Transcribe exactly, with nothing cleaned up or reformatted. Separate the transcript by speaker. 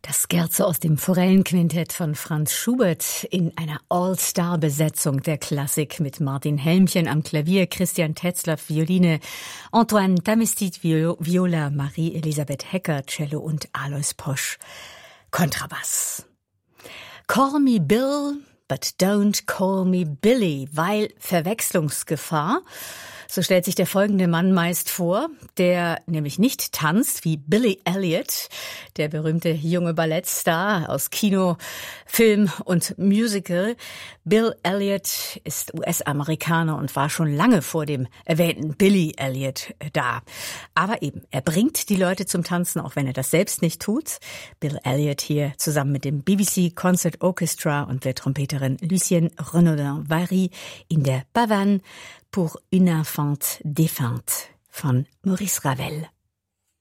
Speaker 1: Das Scherzo aus dem Forellenquintett von Franz Schubert in einer All-Star-Besetzung der Klassik mit Martin Helmchen am Klavier, Christian Tetzlaff Violine, Antoine Tamestit Viola, Marie-Elisabeth Hecker Cello und Alois Posch Kontrabass. Call me Bill, but don't call me Billy, weil Verwechslungsgefahr. So stellt sich der folgende Mann meist vor, der nämlich nicht tanzt wie Billy Elliot, der berühmte junge Ballettstar aus Kino, Film und Musical. Bill Elliot ist U S-Amerikaner und war schon lange vor dem erwähnten Billy Elliot da. Aber eben, er bringt die Leute zum Tanzen, auch wenn er das selbst nicht tut. Bill Elliot hier zusammen mit dem B B C Concert Orchestra und der Trompeterin Lucienne Renaudin-Vary in der Pavane pour une infante défunte von Maurice Ravel.